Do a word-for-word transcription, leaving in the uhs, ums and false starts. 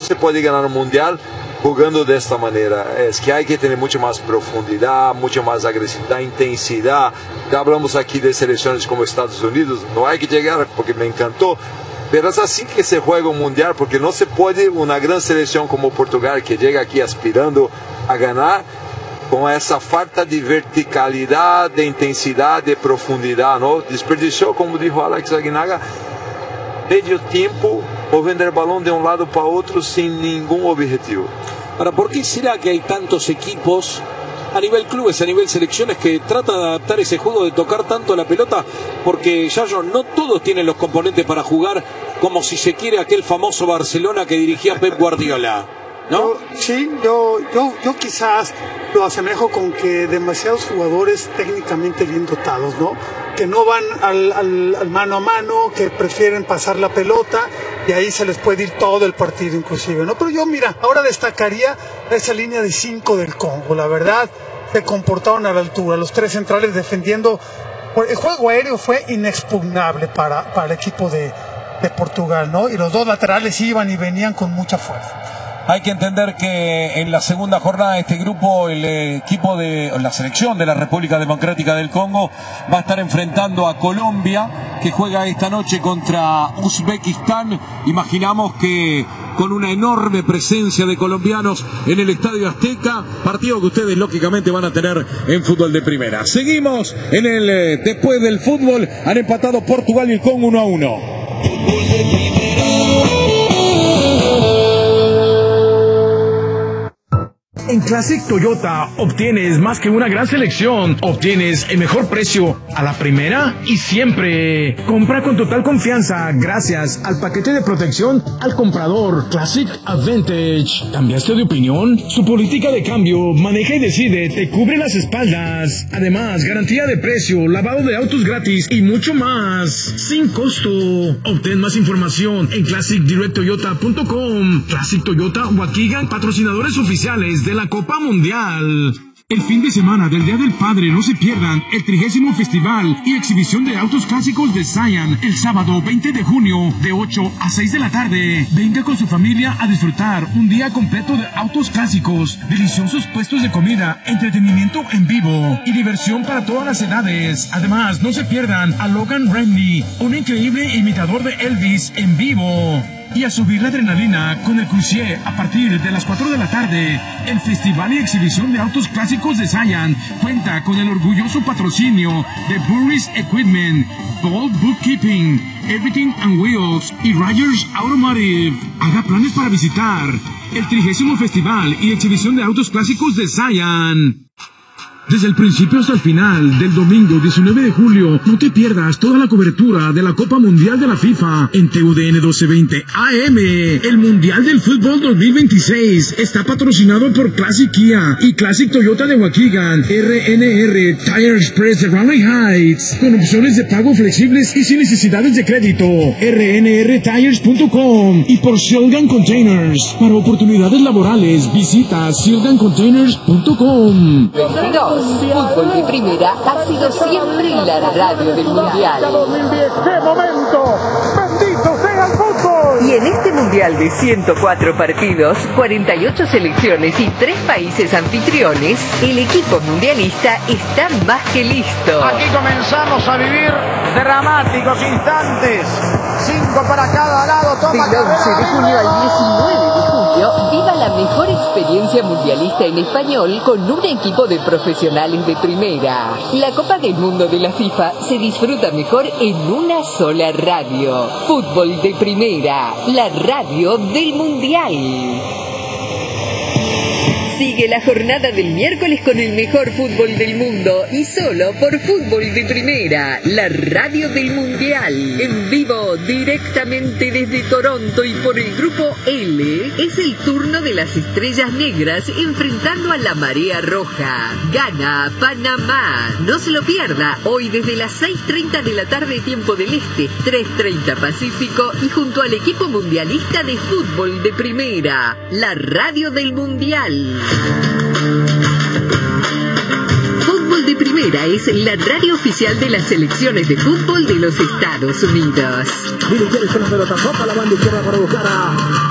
se puede ganar un mundial jugando de esta manera. Es que hay que tener mucho más profundidad, mucho más agresividad, intensidad. Ya hablamos aquí de selecciones como Estados Unidos, no hay que llegar porque me encantó. Pero es así que se juega un mundial, porque no se puede una gran selección como Portugal que llega aquí aspirando a ganar con esa falta de verticalidad, de intensidad, de profundidad, ¿no? Desperdició, como dijo Alex Aguinaga, medio tiempo moviendo el balón de un lado para otro sin ningún objetivo. Ahora, ¿por qué será que hay tantos equipos a nivel clubes, a nivel selecciones, que tratan de adaptar ese juego de tocar tanto la pelota? Porque, Yayo, no todos tienen los componentes para jugar como si se quiere aquel famoso Barcelona que dirigía Pep Guardiola, ¿no? Yo, sí, yo, yo, yo quizás lo asemejo con que demasiados jugadores técnicamente bien dotados, ¿no? Que no van al, al, al mano a mano, que prefieren pasar la pelota y ahí se les puede ir todo el partido inclusive, ¿no? Pero yo, mira, ahora destacaría esa línea de cinco del Congo, la verdad, se comportaron a la altura, los tres centrales defendiendo. El juego aéreo fue inexpugnable para, para el equipo de, de Portugal, ¿no? Y los dos laterales iban y venían con mucha fuerza. Hay que entender que en la segunda jornada de este grupo el equipo de la selección de la República Democrática del Congo va a estar enfrentando a Colombia, que juega esta noche contra Uzbekistán. Imaginamos que con una enorme presencia de colombianos en el Estadio Azteca, partido que ustedes lógicamente van a tener en fútbol de primera. Seguimos en el eh, después del fútbol, han empatado Portugal y el Congo uno a uno. Fútbol de primera. En Classic Toyota obtienes más que una gran selección, obtienes el mejor precio a la primera y siempre. Compra con total confianza gracias al paquete de protección al comprador Classic Advantage. ¿Cambiaste de opinión? Su política de cambio, maneja y decide, te cubre las espaldas. Además, garantía de precio, lavado de autos gratis y mucho más, sin costo. Obtén más información en classic direct toyota punto com. Classic Toyota Waukegan, patrocinadores oficiales de la Copa Mundial. El fin de semana del Día del Padre no se pierdan el trigésimo Festival y Exhibición de Autos Clásicos de Zion el sábado veinte de junio de ocho a seis de la tarde. Venga con su familia a disfrutar un día completo de autos clásicos, deliciosos puestos de comida, entretenimiento en vivo y diversión para todas las edades. Además, no se pierdan a Logan Randy, un increíble imitador de Elvis en vivo. Y a subir la adrenalina con el Crucier a partir de las cuatro de la tarde. El Festival y Exhibición de Autos Clásicos de Zion cuenta con el orgulloso patrocinio de Burris Equipment, Bold Bookkeeping, Everything and Wheels y Rogers Automotive. Haga planes para visitar el trigésimo Festival y Exhibición de Autos Clásicos de Zion. Desde el principio hasta el final del domingo diecinueve de julio, no te pierdas toda la cobertura de la Copa Mundial de la FIFA en T U D N doce veinte A M. El Mundial del Fútbol dos mil veintiséis está patrocinado por Classic Kia y Classic Toyota de Waukegan, R N R Tire Express de Raleigh Heights, con opciones de pago flexibles y sin necesidades de crédito, R N R tires punto com, y por Silgan Containers. Para oportunidades laborales, visita silgan containers punto com. Fútbol de Primera ha sido siempre la radio del Mundial. ¡Qué momento! ¡Bendito sea el fútbol! Y en este Mundial de ciento cuatro partidos, cuarenta y ocho selecciones y tres países anfitriones, el equipo mundialista está más que listo. Aquí comenzamos a vivir dramáticos instantes. Cinco para cada lado. Toma Del once de junio al diecinueve de julio, viva la mejor experiencia mundialista en español con un equipo de profesionales de primera. La Copa del Mundo de la FIFA se disfruta mejor en una sola radio. Fútbol de Primera, la radio del Mundial. Sigue la jornada del miércoles con el mejor fútbol del mundo y solo por Fútbol de Primera, la radio del Mundial. En vivo, directamente desde Toronto y por el Grupo L, es el turno de las Estrellas Negras enfrentando a la Marea Roja. Gana Panamá. No se lo pierda, hoy desde las seis treinta de la tarde tiempo del Este, tres treinta Pacífico y junto al equipo mundialista de Fútbol de Primera, la radio del Mundial. Fútbol de Primera es la radio oficial de las selecciones de fútbol de los Estados Unidos. Mira, quiere la pelota, toca la banda izquierda para buscar a